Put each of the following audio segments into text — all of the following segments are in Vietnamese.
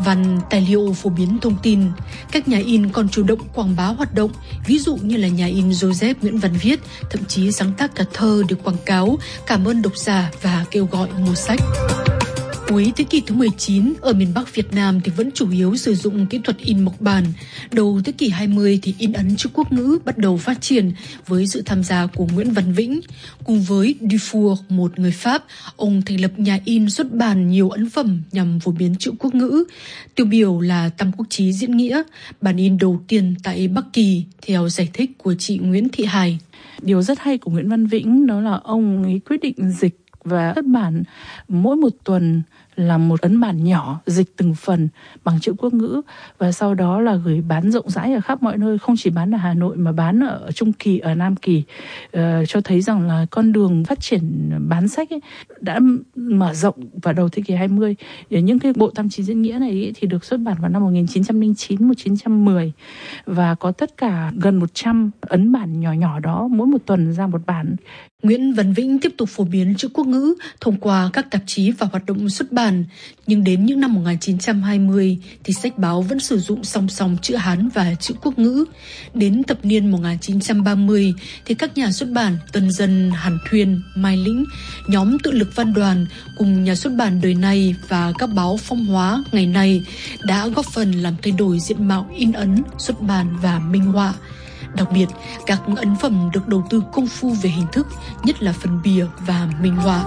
văn, tài liệu phổ biến thông tin. Các nhà in còn chủ động quảng bá hoạt động, ví dụ như là nhà in Joseph Nguyễn Văn Viết, thậm chí sáng tác cả thơ để quảng cáo, cảm ơn độc giả và kêu gọi mua sách. Cuối thế kỷ thứ 19, ở miền Bắc Việt Nam thì vẫn chủ yếu sử dụng kỹ thuật in mộc bản. Đầu thế kỷ 20 thì in ấn chữ quốc ngữ bắt đầu phát triển với sự tham gia của Nguyễn Văn Vĩnh. Cùng với Dufour, một người Pháp, ông thành lập nhà in xuất bản nhiều ấn phẩm nhằm phổ biến chữ quốc ngữ. Tiêu biểu là Tam Quốc Chí Diễn Nghĩa, bản in đầu tiên tại Bắc Kỳ, theo giải thích của chị Nguyễn Thị Hải. Điều rất hay của Nguyễn Văn Vĩnh đó là ông ấy quyết định dịch và xuất bản mỗi một tuần là một ấn bản nhỏ, dịch từng phần bằng chữ quốc ngữ và sau đó là gửi bán rộng rãi ở khắp mọi nơi, không chỉ bán ở Hà Nội mà bán ở Trung Kỳ, ở Nam Kỳ, cho thấy rằng là con đường phát triển bán sách ấy đã mở rộng vào đầu thế kỷ 20. Những cái bộ Tam Chí Diễn Nghĩa này ấy thì được xuất bản vào năm 1909, 1910 và có tất cả gần 100 ấn bản nhỏ nhỏ đó, mỗi một tuần ra một bản. Nguyễn Văn Vĩnh tiếp tục phổ biến chữ quốc ngữ thông qua các tạp chí và hoạt động xuất bản. Nhưng đến những năm 1920 thì sách báo vẫn sử dụng song song chữ Hán và chữ quốc ngữ. Đến thập niên 1930 thì các nhà xuất bản Tân Dân, Hàn Thuyên, Mai Lĩnh, nhóm Tự lực Văn đoàn cùng nhà xuất bản Đời Này và các báo Phong Hóa ngày nay đã góp phần làm thay đổi diện mạo in ấn, xuất bản và minh họa. Đặc biệt, các ấn phẩm được đầu tư công phu về hình thức, nhất là phần bìa và minh họa.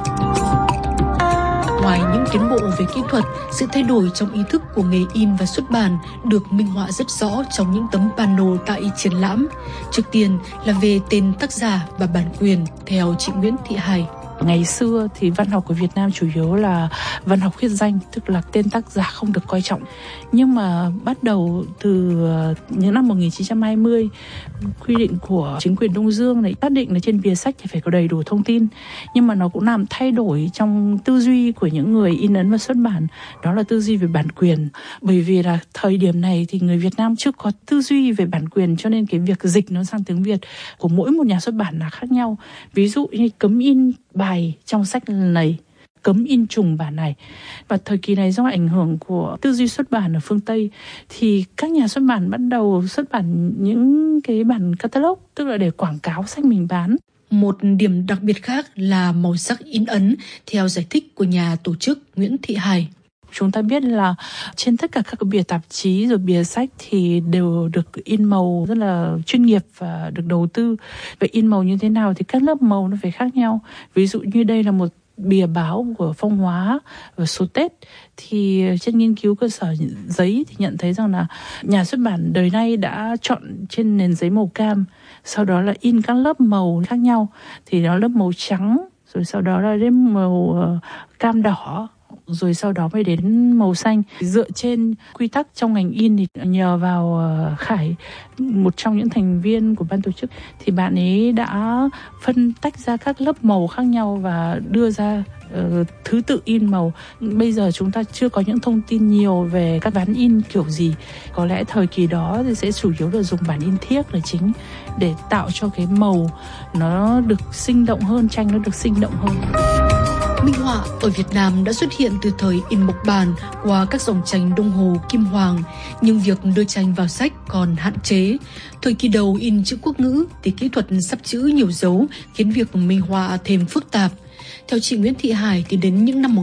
Ngoài những tiến bộ về kỹ thuật, sự thay đổi trong ý thức của nghề in và xuất bản được minh họa rất rõ trong những tấm pano tại triển lãm. Trước tiên là về tên tác giả và bản quyền, theo chị Nguyễn Thị Hải. Ngày xưa thì văn học của Việt Nam chủ yếu là văn học khuyết danh, tức là tên tác giả không được coi trọng. Nhưng mà bắt đầu từ những năm 1920, quy định của chính quyền Đông Dương này xác định là trên bìa sách thì phải có đầy đủ thông tin. Nhưng mà nó cũng làm thay đổi trong tư duy của những người in ấn và xuất bản, đó là tư duy về bản quyền. Bởi vì là thời điểm này thì người Việt Nam chưa có tư duy về bản quyền, cho nên cái việc dịch nó sang tiếng Việt của mỗi một nhà xuất bản là khác nhau. Ví dụ như cấm in bài trong sách này, cấm in trùng bản này. Và thời kỳ này do ảnh hưởng của tư duy xuất bản ở phương Tây thì các nhà xuất bản bắt đầu xuất bản những cái bản catalog, tức là để quảng cáo sách mình bán. Một điểm đặc biệt khác là màu sắc in ấn, theo giải thích của nhà tổ chức Nguyễn Thị Hải. Chúng ta biết là trên tất cả các bìa tạp chí rồi bìa sách thì đều được in màu rất là chuyên nghiệp và được đầu tư. Vậy in màu như thế nào thì các lớp màu nó phải khác nhau. Ví dụ như đây là một bìa báo của Phong Hóa và số Tết, thì trên nghiên cứu cơ sở giấy thì nhận thấy rằng là nhà xuất bản Đời Nay đã chọn trên nền giấy màu cam, sau đó là in các lớp màu khác nhau, thì đó lớp màu trắng, rồi sau đó là đến màu cam đỏ, rồi sau đó mới đến màu xanh. Dựa trên quy tắc trong ngành in thì nhờ vào Khải, một trong những thành viên của ban tổ chức, thì bạn ấy đã phân tách ra các lớp màu khác nhau và đưa ra thứ tự in màu. Bây giờ chúng ta chưa có những thông tin nhiều về các ván in kiểu gì. Có lẽ thời kỳ đó thì sẽ chủ yếu là dùng bản in thiếc là chính, để tạo cho cái màu nó được sinh động hơn, tranh nó được sinh động hơn. Minh họa ở Việt Nam đã xuất hiện từ thời in mộc bản qua các dòng tranh Đông Hồ, Kim Hoàng, nhưng việc đưa tranh vào sách còn hạn chế. Thời kỳ đầu in chữ quốc ngữ thì kỹ thuật sắp chữ nhiều dấu khiến việc minh họa thêm phức tạp. Theo chị Nguyễn Thị Hải thì đến những năm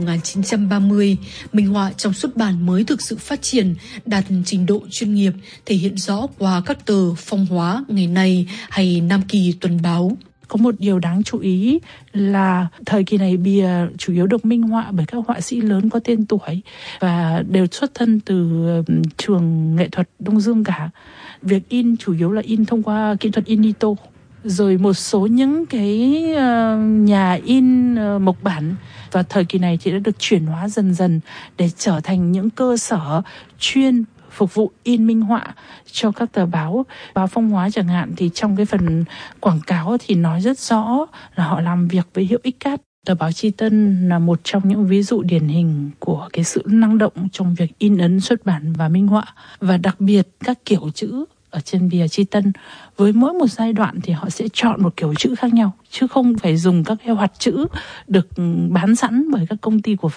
1930, minh họa trong xuất bản mới thực sự phát triển, đạt trình độ chuyên nghiệp, thể hiện rõ qua các tờ Phong Hóa ngày nay hay Nam Kỳ tuần báo. Có một điều đáng chú ý là thời kỳ này bìa chủ yếu được minh họa bởi các họa sĩ lớn có tên tuổi và đều xuất thân từ trường nghệ thuật Đông Dương cả. Việc in chủ yếu là in thông qua kỹ thuật in nito. Rồi một số những cái nhà in mộc bản và thời kỳ này thì đã được chuyển hóa dần dần để trở thành những cơ sở chuyên phục vụ in minh họa cho các tờ báo. Báo Phong Hóa chẳng hạn thì trong cái phần quảng cáo thì nói rất rõ là họ làm việc với hiệu X-Cát. Tờ báo Chi Tân là một trong những ví dụ điển hình của cái sự năng động trong việc in ấn, xuất bản và minh họa. Và đặc biệt các kiểu chữ ở trên bìa Chi Tân, với mỗi một giai đoạn thì họ sẽ chọn một kiểu chữ khác nhau, chứ không phải dùng các cái hoạt chữ được bán sẵn bởi các công ty của Pháp.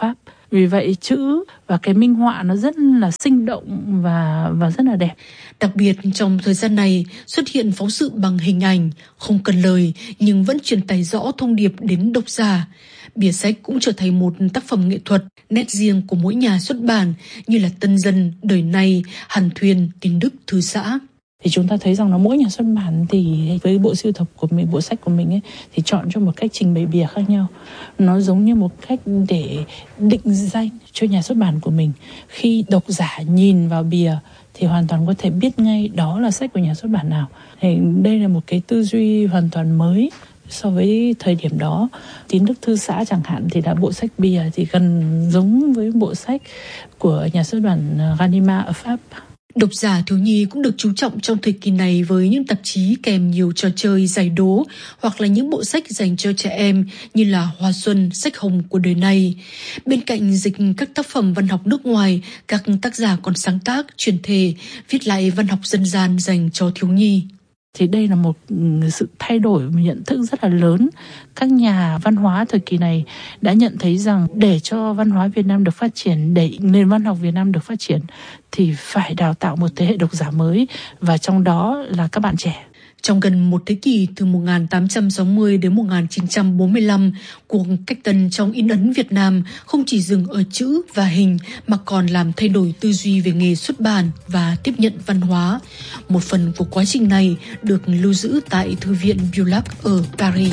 Vì vậy chữ và cái minh họa nó rất là sinh động và rất là đẹp. Đặc biệt trong thời gian này xuất hiện phóng sự bằng hình ảnh, không cần lời nhưng vẫn truyền tải rõ thông điệp đến độc giả. Bìa sách cũng trở thành một tác phẩm nghệ thuật, nét riêng của mỗi nhà xuất bản như là Tân Dân, Đời Nay, Hàn Thuyên, Tín Đức, Thư Xã. Thì chúng ta thấy rằng là mỗi nhà xuất bản thì với bộ sưu tập của mình, bộ sách của mình ấy, thì chọn cho một cách trình bày bìa khác nhau. Nó giống như một cách để định danh cho nhà xuất bản của mình. Khi độc giả nhìn vào bìa thì hoàn toàn có thể biết ngay đó là sách của nhà xuất bản nào. Thì đây là một cái tư duy hoàn toàn mới so với thời điểm đó. Tín Đức Thư Xã chẳng hạn thì là bộ sách bìa thì gần giống với bộ sách của nhà xuất bản Gallimard ở Pháp. Độc giả thiếu nhi cũng được chú trọng trong thời kỳ này với những tạp chí kèm nhiều trò chơi giải đố hoặc là những bộ sách dành cho trẻ em như là Hoa Xuân, Sách Hồng của Đời Nay. Bên cạnh dịch các tác phẩm văn học nước ngoài, các tác giả còn sáng tác, chuyển thể, viết lại văn học dân gian dành cho thiếu nhi. Thì đây là một sự thay đổi, một nhận thức rất là lớn. Các nhà văn hóa thời kỳ này đã nhận thấy rằng để cho văn hóa Việt Nam được phát triển, để nền văn học Việt Nam được phát triển thì phải đào tạo một thế hệ độc giả mới, và trong đó là các bạn trẻ. Trong gần một thế kỷ, từ 1860 đến 1945, cuộc cách tân trong in ấn Việt Nam không chỉ dừng ở chữ và hình mà còn làm thay đổi tư duy về nghề xuất bản và tiếp nhận văn hóa. Một phần của quá trình này được lưu giữ tại Thư viện Vieux Lac ở Paris.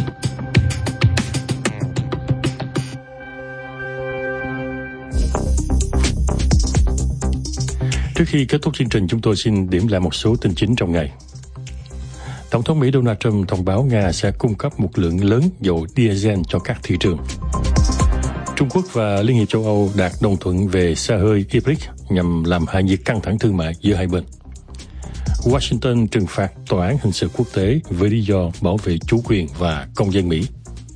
Trước khi kết thúc chương trình, chúng tôi xin điểm lại một số tin chính trong ngày. Tổng thống Mỹ Donald Trump thông báo Nga sẽ cung cấp một lượng lớn dầu diesel cho các thị trường. Trung Quốc và Liên hiệp châu Âu đạt đồng thuận về xe hơi hybrid nhằm làm hạ nhiệt căng thẳng thương mại giữa hai bên. Washington trừng phạt tòa án hình sự quốc tế với lý do bảo vệ chủ quyền và công dân Mỹ.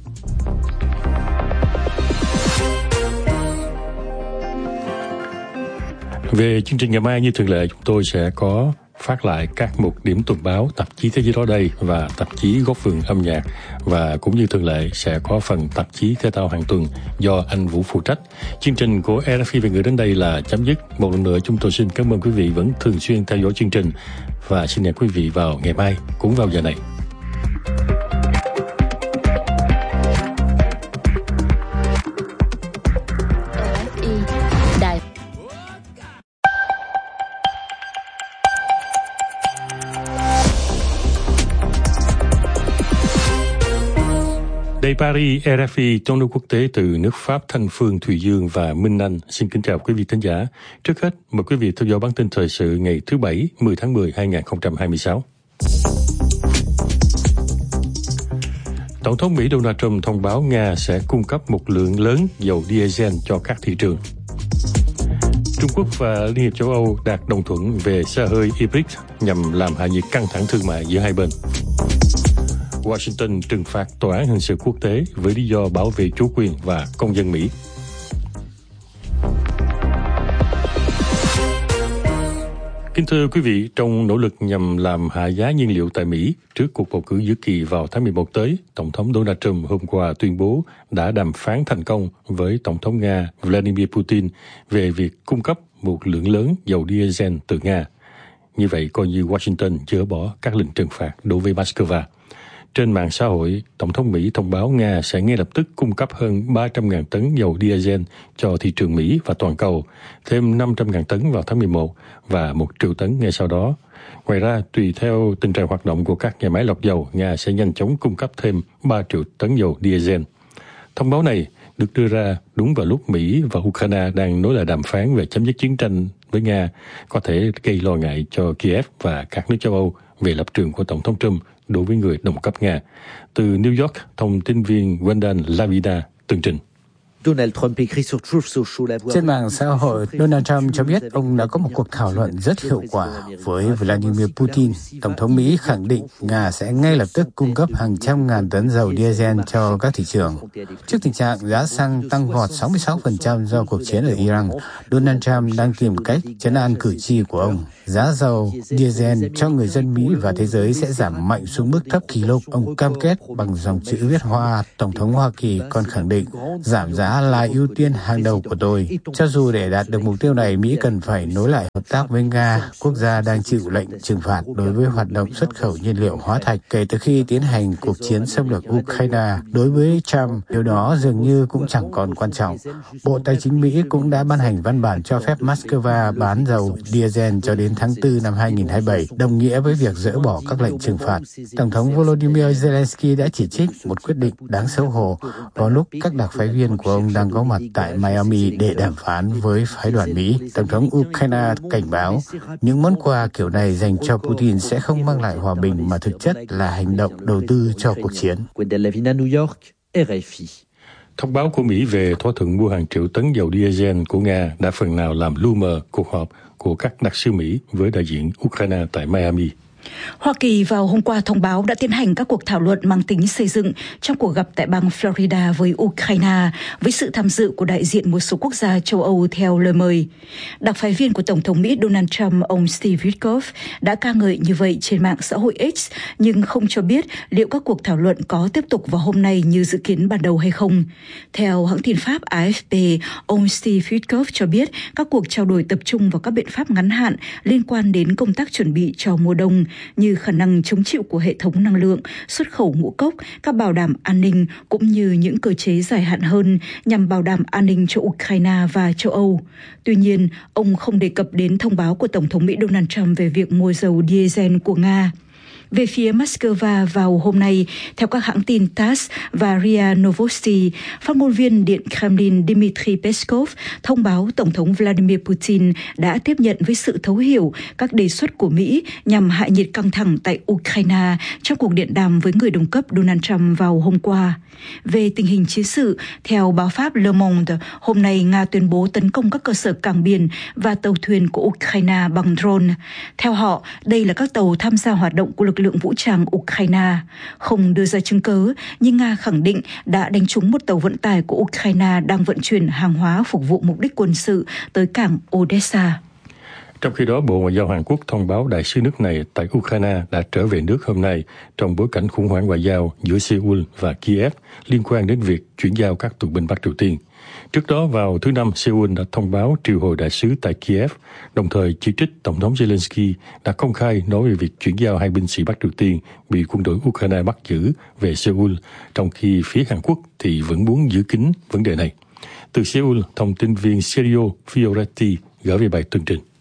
Về chương trình ngày mai, như thường lệ, chúng tôi sẽ có phát lại các mục điểm tuần báo tạp chí Thế giới đó đây và tạp chí Góc vườn âm nhạc, và cũng như thường lệ sẽ có phần tạp chí thể thao hàng tuần do anh Vũ phụ trách. Chương trình của RFI về người đến đây là chấm dứt. Một lần nữa chúng tôi xin cảm ơn quý vị vẫn thường xuyên theo dõi chương trình và xin hẹn quý vị vào ngày mai cũng vào giờ này. Đây Paris, RFI, trong nước quốc tế từ nước Pháp, Thanh Phương, Thùy Dương và Minh Anh. Xin kính chào quý vị thính giả. Trước hết, mời quý vị theo dõi bản tin thời sự ngày thứ Bảy, 10 tháng 10, 2026. Tổng thống Mỹ Donald Trump thông báo Nga sẽ cung cấp một lượng lớn dầu diesel cho các thị trường. Trung Quốc và Liên hiệp châu Âu đạt đồng thuận về xe hơi hybrid nhằm làm hạ nhiệt căng thẳng thương mại giữa hai bên. Washington trừng phạt tòa án hình sự quốc tế với lý do bảo vệ chủ quyền và công dân Mỹ. Kính thưa quý vị, trong nỗ lực nhằm làm hạ giá nhiên liệu tại Mỹ trước cuộc bầu cử giữa kỳ vào tháng 11 tới, Tổng thống Donald Trump hôm qua tuyên bố đã đàm phán thành công với Tổng thống Nga Vladimir Putin về việc cung cấp một lượng lớn dầu diesel từ Nga. Như vậy coi như Washington dỡ bỏ các lệnh trừng phạt đối với Moscow. Trên mạng xã hội, Tổng thống Mỹ thông báo Nga sẽ ngay lập tức cung cấp hơn 300.000 tấn dầu diesel cho thị trường Mỹ và toàn cầu, thêm 500.000 tấn vào tháng 11 và 1 triệu tấn ngay sau đó. Ngoài ra, tùy theo tình trạng hoạt động của các nhà máy lọc dầu, Nga sẽ nhanh chóng cung cấp thêm 3 triệu tấn dầu diesel. Thông báo này được đưa ra đúng vào lúc Mỹ và Ukraine đang nối lại đàm phán về chấm dứt chiến tranh với Nga, có thể gây lo ngại cho Kiev và các nước châu Âu về lập trường của Tổng thống Trump đối với người đồng cấp Nga. Từ New York, thông tin viên Wendan Lavida tường trình. Trên mạng xã hội, Donald Trump cho biết ông đã có một cuộc thảo luận rất hiệu quả với Vladimir Putin. Tổng thống Mỹ khẳng định Nga sẽ ngay lập tức cung cấp hàng trăm ngàn tấn dầu diesel cho các thị trường. Trước tình trạng giá xăng tăng vọt 66% do cuộc chiến ở Iran, Donald Trump đang tìm cách trấn an cử tri của ông. Giá dầu diesel cho người dân Mỹ và thế giới sẽ giảm mạnh xuống mức thấp kỷ lục. Ông cam kết bằng dòng chữ viết hoa. Tổng thống Hoa Kỳ còn khẳng định giảm giá giá là ưu tiên hàng đầu của tôi. Cho dù để đạt được mục tiêu này, Mỹ cần phải nối lại hợp tác với Nga, quốc gia đang chịu lệnh trừng phạt đối với hoạt động xuất khẩu nhiên liệu hóa thạch kể từ khi tiến hành cuộc chiến xâm lược Ukraine. Đối với Trump, điều đó dường như cũng chẳng còn quan trọng. Bộ Tài chính Mỹ cũng đã ban hành văn bản cho phép Moscow bán dầu diesel cho đến tháng 4 năm 2027, đồng nghĩa với việc dỡ bỏ các lệnh trừng phạt. Tổng thống Volodymyr Zelensky đã chỉ trích một quyết định đáng xấu hổ vào lúc các đặc phái viên của ông đang có mặt tại Miami để đàm phán với phái đoàn Mỹ. Tổng thống Ukraine cảnh báo những món quà kiểu này dành cho Putin sẽ không mang lại hòa bình mà thực chất là hành động đầu tư cho cuộc chiến. Thông báo của Mỹ về thỏa thuận mua hàng triệu tấn dầu diesel của Nga đã phần nào làm lu mờ cuộc họp của các đặc sứ Mỹ với đại diện Ukraine tại Miami. Hoa Kỳ vào hôm qua thông báo đã tiến hành các cuộc thảo luận mang tính xây dựng trong cuộc gặp tại bang Florida với Ukraine, với sự tham dự của đại diện một số quốc gia châu Âu theo lời mời. Đặc phái viên của Tổng thống Mỹ Donald Trump, ông Steve Witkoff, đã ca ngợi như vậy trên mạng xã hội X, nhưng không cho biết liệu các cuộc thảo luận có tiếp tục vào hôm nay như dự kiến ban đầu hay không. Theo hãng tin Pháp AFP, ông Steve Witkoff cho biết các cuộc trao đổi tập trung vào các biện pháp ngắn hạn liên quan đến công tác chuẩn bị cho mùa đông, như khả năng chống chịu của hệ thống năng lượng, xuất khẩu ngũ cốc, các bảo đảm an ninh cũng như những cơ chế dài hạn hơn nhằm bảo đảm an ninh cho Ukraine và châu Âu. Tuy nhiên, ông không đề cập đến thông báo của Tổng thống Mỹ Donald Trump về việc mua dầu diesel của Nga. Về phía Moscow vào hôm nay, theo các hãng tin TASS và RIA Novosti, phát ngôn viên Điện Kremlin Dmitry Peskov thông báo Tổng thống Vladimir Putin đã tiếp nhận với sự thấu hiểu các đề xuất của Mỹ nhằm hạ nhiệt căng thẳng tại Ukraine trong cuộc điện đàm với người đồng cấp Donald Trump vào hôm qua. Về tình hình chiến sự, theo báo Pháp Le Monde, hôm nay Nga tuyên bố tấn công các cơ sở cảng biển và tàu thuyền của Ukraine bằng drone. Theo họ, đây là các tàu tham gia hoạt động của lực lượng vũ trang Ukraine. Không đưa ra chứng cớ, nhưng Nga khẳng định đã đánh trúng một tàu vận tải của Ukraine đang vận chuyển hàng hóa phục vụ mục đích quân sự tới cảng Odessa. Trong khi đó, Bộ Ngoại giao Hàn Quốc thông báo đại sứ nước này tại Ukraine đã trở về nước hôm nay trong bối cảnh khủng hoảng ngoại giao giữa Seoul và Kiev liên quan đến việc chuyển giao các tù binh Bắc Triều Tiên. Trước đó, vào thứ Năm, Seoul đã thông báo triệu hồi đại sứ tại Kiev, đồng thời chỉ trích Tổng thống Zelensky đã công khai nói về việc chuyển giao hai binh sĩ Bắc Triều Tiên bị quân đội Ukraine bắt giữ về Seoul, trong khi phía Hàn Quốc thì vẫn muốn giữ kín vấn đề này. Từ Seoul, thông tin viên Sergio Fioretti gửi về bài tường trình.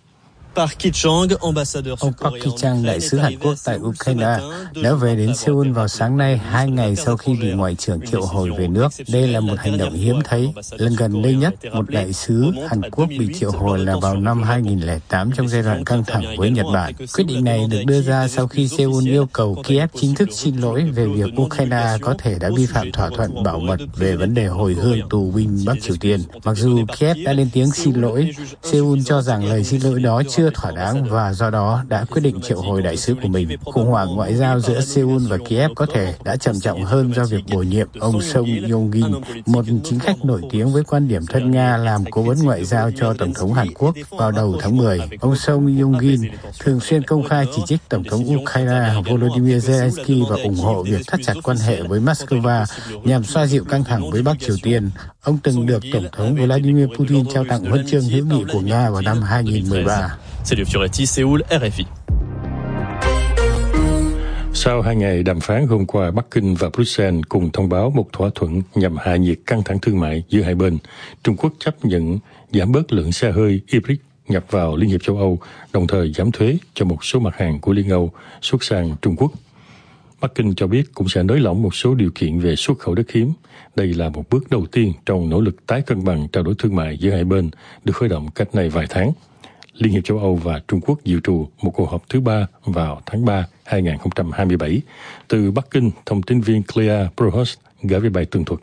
Ông Park Ki-chang, đại sứ Hàn Quốc tại Ukraine, đã về đến Seoul vào sáng nay, 2 ngày sau khi bị Ngoại trưởng triệu hồi về nước. Đây là một hành động hiếm thấy. Lần gần đây nhất, một đại sứ Hàn Quốc bị triệu hồi là vào năm 2008 trong giai đoạn căng thẳng với Nhật Bản. Quyết định này được đưa ra sau khi Seoul yêu cầu Kiev chính thức xin lỗi về việc Ukraine có thể đã vi phạm thỏa thuận bảo mật về vấn đề hồi hương tù binh Bắc Triều Tiên. Mặc dù Kiev đã lên tiếng xin lỗi, Seoul cho rằng lời xin lỗi đó chưa thỏa đáng và do đó đã quyết định triệu hồi đại sứ của mình. Khủng hoảng ngoại giao giữa Seoul và Kiev có thể đã trầm trọng hơn do việc bổ nhiệm ông Song Yong-gin, một chính khách nổi tiếng với quan điểm thân Nga, làm cố vấn ngoại giao cho Tổng thống Hàn Quốc vào đầu tháng 10. Ông Song Yong-gin thường xuyên công khai chỉ trích Tổng thống Ukraine Volodymyr Zelensky và ủng hộ việc thắt chặt quan hệ với Moscow nhằm xoa dịu căng thẳng với Bắc Triều Tiên. Ông từng được Tổng thống Vladimir Putin trao tặng huân chương hữu nghị của Nga vào năm 2013. Sergio Fioretti, Seoul, RFI. Sau 2 ngày đàm phán hôm qua, Bắc Kinh và Bruxelles cùng thông báo một thỏa thuận nhằm hạ nhiệt căng thẳng thương mại giữa hai bên. Trung Quốc chấp nhận giảm bớt lượng xe hơi hybrid nhập vào Liên hiệp châu Âu, đồng thời giảm thuế cho một số mặt hàng của Liên Âu xuất sang Trung Quốc. Bắc Kinh cho biết cũng sẽ nới lỏng một số điều kiện về xuất khẩu đất hiếm. Đây là một bước đầu tiên trong nỗ lực tái cân bằng trao đổi thương mại giữa hai bên, được khởi động cách nay vài tháng. Liên hiệp châu Âu và Trung Quốc dự trù một cuộc họp thứ 3 vào tháng 3 2027. Từ Bắc Kinh, thông tin viên Clea Prohost gửi về bài tường thuật.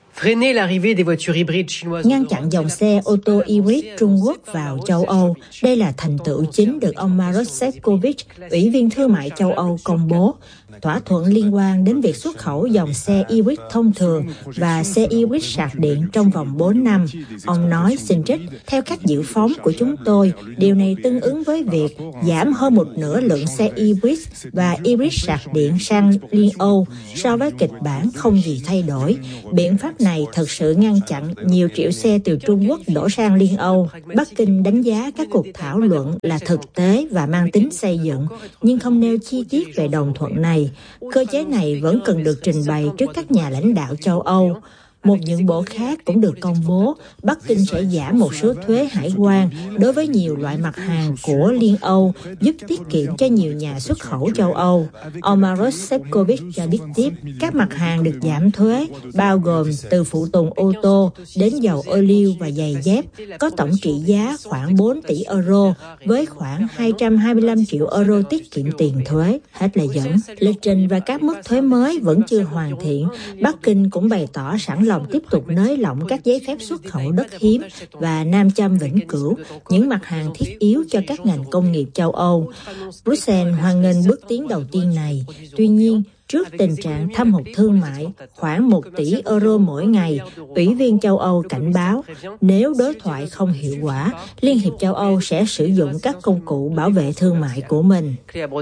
Ngăn chặn dòng xe ô tô hybrid Trung Quốc vào châu Âu. Đây là thành tựu chính được ông Maroš Šefčovič, Ủy viên Thương mại châu Âu, công bố. thỏa thuận liên quan đến việc xuất khẩu dòng xe e-rick thông thường và xe e-rick sạc điện trong vòng 4 năm. Ông nói, xin trích, theo các dự phóng của chúng tôi, điều này tương ứng với việc giảm hơn một nửa lượng xe e-rick và e-rick sạc điện sang Liên Âu so với kịch bản không gì thay đổi. Biện pháp này thực sự ngăn chặn nhiều triệu xe từ Trung Quốc đổ sang Liên Âu. Bắc Kinh đánh giá các cuộc thảo luận là thực tế và mang tính xây dựng, nhưng không nêu chi tiết về đồng thuận này. Cơ chế này vẫn cần được trình bày trước các nhà lãnh đạo châu Âu. Một nhượng bộ khác cũng được công bố, Bắc Kinh sẽ giảm một số thuế hải quan đối với nhiều loại mặt hàng của Liên Âu, giúp tiết kiệm cho nhiều nhà xuất khẩu châu Âu. Ông Maroš Šefčovič cho biết tiếp, các mặt hàng được giảm thuế, bao gồm từ phụ tùng ô tô đến dầu ô liu và giày dép, có tổng trị giá khoảng 4 tỷ euro, với khoảng 225 triệu euro tiết kiệm tiền thuế. Hết lời dẫn. Lịch trình và các mức thuế mới vẫn chưa hoàn thiện. Bắc Kinh cũng bày tỏ sẵn lòng tiếp tục nới lỏng các giấy phép xuất khẩu đất hiếm và nam châm vĩnh cửu, những mặt hàng thiết yếu cho các ngành công nghiệp châu Âu. Bruxelles hoan nghênh bước tiến đầu tiên này. Tuy nhiên, trước tình trạng thâm hụt thương mại khoảng 1 tỷ euro mỗi ngày, Ủy viên châu Âu cảnh báo nếu đối thoại không hiệu quả, Liên hiệp châu Âu sẽ sử dụng các công cụ bảo vệ thương mại của mình.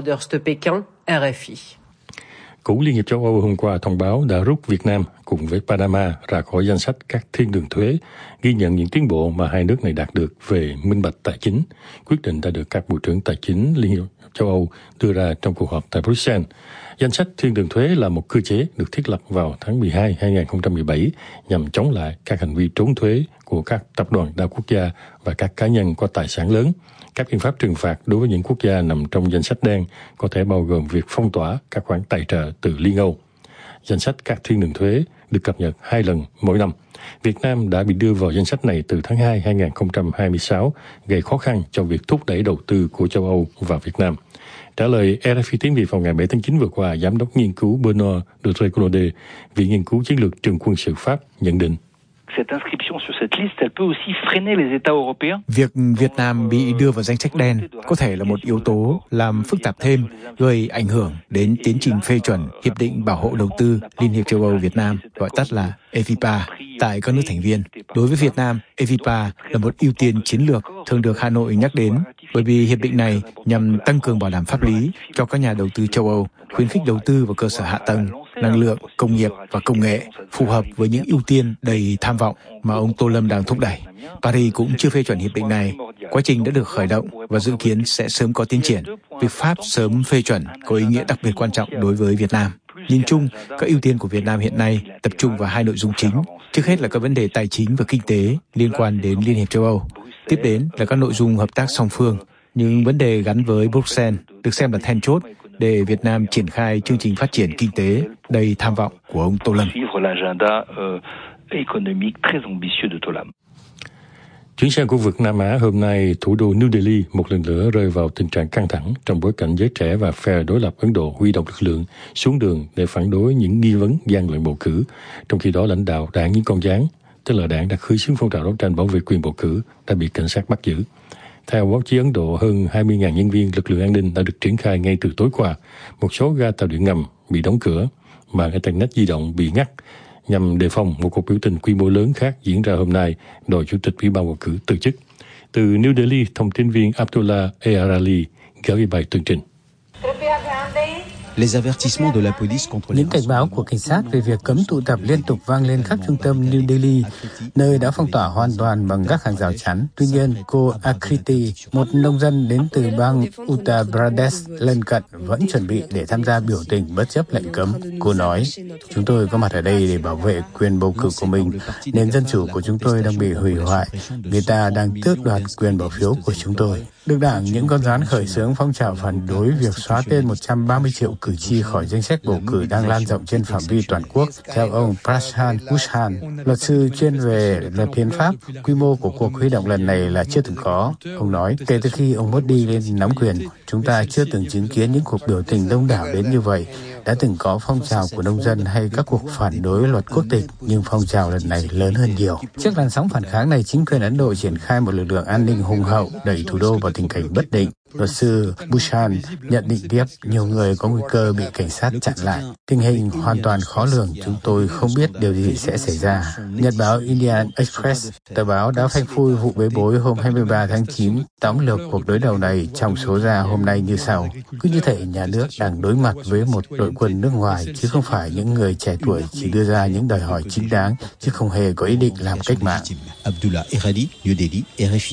Cũng Liên hiệp châu Âu hôm qua thông báo đã rút Việt Nam cùng với Panama ra khỏi danh sách các thiên đường thuế, ghi nhận những tiến bộ mà hai nước này đạt được về minh bạch tài chính. Quyết định đã được các bộ trưởng tài chính Liên hiệp châu Âu đưa ra trong cuộc họp tại Bruxelles. Danh sách thiên đường thuế là một cơ chế được thiết lập vào tháng 12 2017 nhằm chống lại các hành vi trốn thuế của các tập đoàn đa quốc gia và các cá nhân có tài sản lớn. Các biện pháp trừng phạt đối với những quốc gia nằm trong danh sách đen có thể bao gồm việc phong tỏa các khoản tài trợ từ Liên Âu. Danh sách các thiên đường thuế được cập nhật 2 lần mỗi năm. Việt Nam đã bị đưa vào danh sách này từ tháng 2 2026, gây khó khăn cho việc thúc đẩy đầu tư của châu Âu vào Việt Nam. Trả lời RFI tiếng Việt vào ngày 7 tháng 9 vừa qua, Giám đốc nghiên cứu Benoît de Trécolode, Viện Nghiên cứu Chiến lược Trường quân sự Pháp nhận định. Việc Việt Nam bị đưa vào danh sách đen có thể là một yếu tố làm phức tạp thêm, gây ảnh hưởng đến tiến trình phê chuẩn Hiệp định Bảo hộ Đầu tư Liên hiệp châu Âu Việt Nam, gọi tắt là EVPA, tại các nước thành viên. Đối với Việt Nam, EVPA là một ưu tiên chiến lược thường được Hà Nội nhắc đến, bởi vì hiệp định này nhằm tăng cường bảo đảm pháp lý cho các nhà đầu tư châu Âu, khuyến khích đầu tư vào cơ sở hạ tầng, năng lượng, công nghiệp và công nghệ, phù hợp với những ưu tiên đầy tham vọng mà ông Tô Lâm đang thúc đẩy. Paris cũng chưa phê chuẩn hiệp định này. Quá trình đã được khởi động và dự kiến sẽ sớm có tiến triển. Việc Pháp sớm phê chuẩn có ý nghĩa đặc biệt quan trọng đối với Việt Nam. Nhìn chung, các ưu tiên của Việt Nam hiện nay tập trung vào hai nội dung chính. Trước hết là các vấn đề tài chính và kinh tế liên quan đến Liên hiệp châu Âu. Tiếp đến là các nội dung hợp tác song phương. Những vấn đề gắn với Bruxelles được xem là then chốt để Việt Nam triển khai chương trình phát triển kinh tế đầy tham vọng của ông Tô Lâm. Chuyển sang khu vực Nam Á, hôm nay thủ đô New Delhi một lần nữa rơi vào tình trạng căng thẳng trong bối cảnh giới trẻ và phe đối lập Ấn Độ huy động lực lượng xuống đường để phản đối những nghi vấn gian lận bầu cử. Trong khi đó, lãnh đạo đảng Những Con Gián, tức là đảng đã khơi xướng phong trào đấu tranh bảo vệ quyền bầu cử, đã bị cảnh sát bắt giữ. Theo báo chí Ấn Độ, hơn 20.000 nhân viên lực lượng an ninh đã được triển khai ngay từ tối qua. Một số ga tàu điện ngầm bị đóng cửa, mạng Internet di động bị ngắt, nhằm đề phòng một cuộc biểu tình quy mô lớn khác diễn ra hôm nay, đòi Chủ tịch Ủy ban bầu cử từ chức. Từ New Delhi, thông tin viên Abdullah Earali gửi bài tường trình. Những cảnh báo của cảnh sát về việc cấm tụ tập liên tục vang lên khắp trung tâm New Delhi, nơi đã phong tỏa hoàn toàn bằng các hàng rào chắn. Tuy nhiên, cô Akriti, một nông dân đến từ bang Uttar Pradesh lân cận, vẫn chuẩn bị để tham gia biểu tình bất chấp lệnh cấm. Cô nói, chúng tôi có mặt ở đây để bảo vệ quyền bầu cử của mình. Nền dân chủ của chúng tôi đang bị hủy hoại. Người ta đang tước đoạt quyền bỏ phiếu của chúng tôi. Được đảng Những Con Gián khởi xướng phong trào phản đối việc xóa tên 130 triệu cử tri khỏi danh sách bầu cử đang lan rộng trên phạm vi toàn quốc. Theo ông Prashant Bhushan, luật sư chuyên về luật hiến pháp, quy mô của cuộc huy động lần này là chưa từng có. Ông nói, kể từ khi ông Modi lên nắm quyền, chúng ta chưa từng chứng kiến những cuộc biểu tình đông đảo đến như vậy. Đã từng có phong trào của nông dân hay các cuộc phản đối luật quốc tịch, nhưng phong trào lần này lớn hơn nhiều. Trước làn sóng phản kháng này, chính quyền Ấn Độ triển khai một lực lượng an ninh hùng hậu, đẩy thủ đô vào tình cảnh bất định. Luật sư Bhushan nhận định tiếp, nhiều người có nguy cơ bị cảnh sát chặn lại. Tình hình hoàn toàn khó lường, chúng tôi không biết điều gì sẽ xảy ra. Nhật báo Indian Express, tờ báo đã phanh phui vụ bê bối hôm 23 tháng 9, tóm lược cuộc đối đầu này trong số ra hôm nay như sau. Cứ như thể nhà nước đang đối mặt với một đội quân nước ngoài, chứ không phải những người trẻ tuổi chỉ đưa ra những đòi hỏi chính đáng, chứ không hề có ý định làm cách mạng. Abdullah Erhadi, New Delhi, RFI.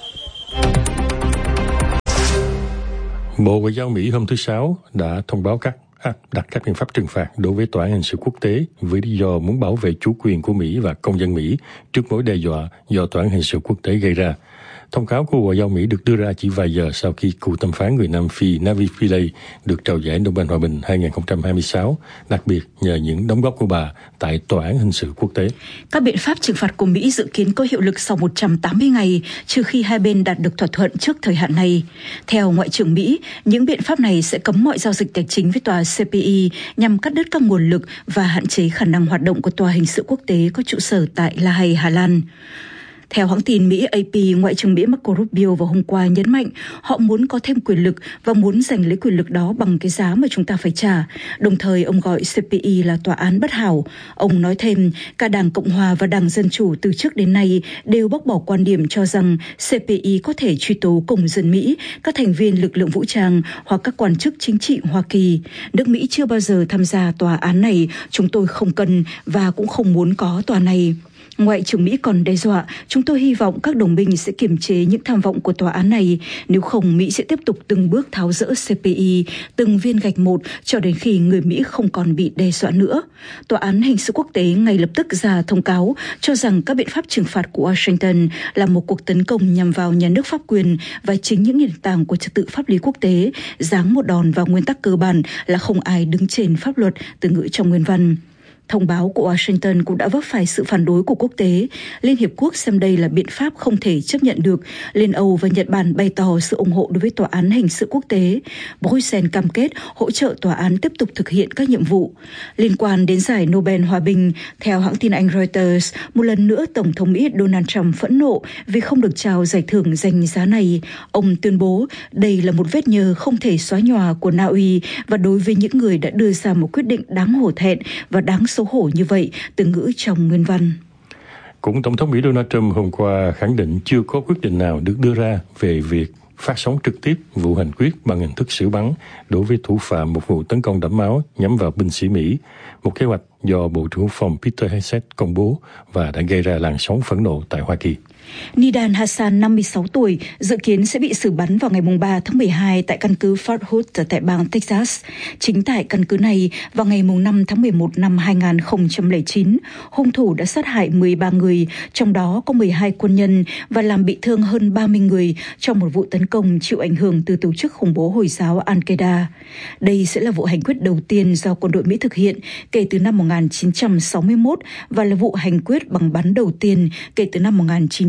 Bộ Ngoại giao Mỹ hôm thứ Sáu đã thông báo đặt các biện pháp trừng phạt đối với Tòa án Hình sự Quốc tế với lý do muốn bảo vệ chủ quyền của Mỹ và công dân Mỹ trước mối đe dọa do Tòa án Hình sự Quốc tế gây ra. Thông cáo của Bộ Ngoại giao Mỹ được đưa ra chỉ vài giờ sau khi cựu thẩm phán người Nam Phi Navi Pillay được trao giải Nobel Hòa bình 2026, đặc biệt nhờ những đóng góp của bà tại Tòa án Hình sự Quốc tế. Các biện pháp trừng phạt của Mỹ dự kiến có hiệu lực sau 180 ngày, trừ khi hai bên đạt được thỏa thuận trước thời hạn này. Theo Ngoại trưởng Mỹ, những biện pháp này sẽ cấm mọi giao dịch tài chính với tòa CPI nhằm cắt đứt các nguồn lực và hạn chế khả năng hoạt động của Tòa Hình sự Quốc tế có trụ sở tại La Hay, Hà Lan. Theo hãng tin Mỹ AP, Ngoại trưởng Mỹ Marco Rubio vào hôm qua nhấn mạnh họ muốn có thêm quyền lực và muốn giành lấy quyền lực đó bằng cái giá mà chúng ta phải trả. Đồng thời, ông gọi CPI là tòa án bất hảo. Ông nói thêm, cả Đảng Cộng Hòa và Đảng Dân Chủ từ trước đến nay đều bác bỏ quan điểm cho rằng CPI có thể truy tố công dân Mỹ, các thành viên lực lượng vũ trang hoặc các quan chức chính trị Hoa Kỳ. Nước Mỹ chưa bao giờ tham gia tòa án này, chúng tôi không cần và cũng không muốn có tòa này. Ngoại trưởng Mỹ còn đe dọa, chúng tôi hy vọng các đồng minh sẽ kiềm chế những tham vọng của tòa án này. Nếu không, Mỹ sẽ tiếp tục từng bước tháo dỡ CPI, từng viên gạch một cho đến khi người Mỹ không còn bị đe dọa nữa. Tòa án Hình sự Quốc tế ngay lập tức ra thông cáo cho rằng các biện pháp trừng phạt của Washington là một cuộc tấn công nhằm vào nhà nước pháp quyền và chính những nền tảng của trật tự pháp lý quốc tế, giáng một đòn vào nguyên tắc cơ bản là không ai đứng trên pháp luật, từ ngữ trong nguyên văn. Thông báo của Washington cũng đã vấp phải sự phản đối của quốc tế. Liên Hiệp Quốc xem đây là biện pháp không thể chấp nhận được. Liên Âu và Nhật Bản bày tỏ sự ủng hộ đối với Tòa án Hình sự Quốc tế. Bruxelles cam kết hỗ trợ tòa án tiếp tục thực hiện các nhiệm vụ. Liên quan đến giải Nobel Hòa bình, theo hãng tin Anh Reuters, một lần nữa Tổng thống Mỹ Donald Trump phẫn nộ vì không được trao giải thưởng danh giá này. Ông tuyên bố đây là một vết nhơ không thể xóa nhòa của Na Uy và đối với những người đã đưa ra một quyết định đáng hổ thẹn và đáng xấu hổ như vậy, từ ngữ trong nguyên văn. Cũng Tổng thống Mỹ Donald Trump hôm qua khẳng định chưa có quyết định nào được đưa ra về việc phát sóng trực tiếp vụ hành quyết bằng hình thức xử bắn đối với thủ phạm một vụ tấn công đẫm máu nhắm vào binh sĩ Mỹ, một kế hoạch do Bộ trưởng Quốc phòng Peter Hegseth công bố và đã gây ra làn sóng phẫn nộ tại Hoa Kỳ. Nidan Hassan, 56 tuổi, dự kiến sẽ bị xử bắn vào ngày 3 tháng 12 tại căn cứ Fort Hood tại bang Texas. Chính tại căn cứ này, vào ngày 5 tháng 11 năm 2009, hung thủ đã sát hại 13 người, trong đó có 12 quân nhân và làm bị thương hơn 30 người trong một vụ tấn công chịu ảnh hưởng từ tổ chức khủng bố Hồi giáo Al-Qaeda. Đây sẽ là vụ hành quyết đầu tiên do quân đội Mỹ thực hiện kể từ năm 1961 và là vụ hành quyết bằng bắn đầu tiên kể từ năm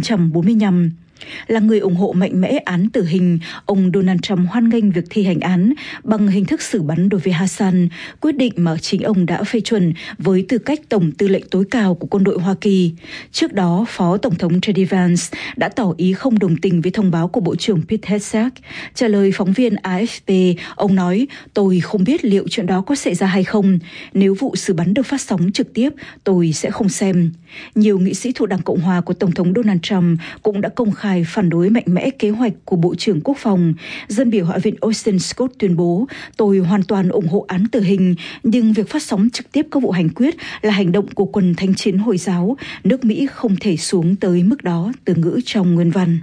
1945. Là người ủng hộ mạnh mẽ án tử hình, ông Donald Trump hoan nghênh việc thi hành án bằng hình thức xử bắn đối với Hassan, quyết định mà chính ông đã phê chuẩn với tư cách Tổng tư lệnh tối cao của quân đội Hoa Kỳ. Trước đó, Phó Tổng thống JD Vance đã tỏ ý không đồng tình với thông báo của Bộ trưởng Pete Hegseth. Trả lời phóng viên AFP, ông nói, tôi không biết liệu chuyện đó có xảy ra hay không. Nếu vụ xử bắn được phát sóng trực tiếp, tôi sẽ không xem. Nhiều nghị sĩ thuộc Đảng Cộng hòa của Tổng thống Donald Trump cũng đã công khai phản đối mạnh mẽ kế hoạch của Bộ trưởng Quốc phòng. Dân biểu Hạ viện Austin Scott tuyên bố, tôi hoàn toàn ủng hộ án tử hình, nhưng việc phát sóng trực tiếp các vụ hành quyết là hành động của quần thánh chiến Hồi giáo. Nước Mỹ không thể xuống tới mức đó, từ ngữ trong nguyên văn.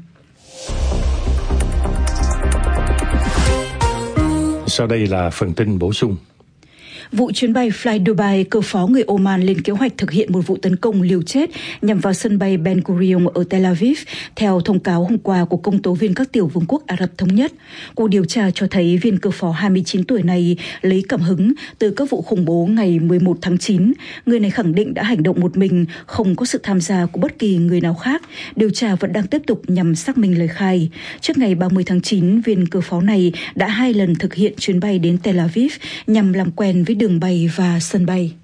Sau đây là phần tin bổ sung. Vụ chuyến bay Fly Dubai, cờ phó người Oman lên kế hoạch thực hiện một vụ tấn công liều chết nhằm vào sân bay Ben Gurion ở Tel Aviv, theo thông cáo hôm qua của công tố viên các tiểu vương quốc Ả Rập Thống Nhất. Cuộc điều tra cho thấy viên cờ phó 29 tuổi này lấy cảm hứng từ các vụ khủng bố ngày 11 tháng 9. Người này khẳng định đã hành động một mình, không có sự tham gia của bất kỳ người nào khác. Điều tra vẫn đang tiếp tục nhằm xác minh lời khai. Trước ngày 30 tháng 9, viên cờ phó này đã 2 lần thực hiện chuyến bay đến Tel Aviv nhằm làm quen với đường bay và sân bay.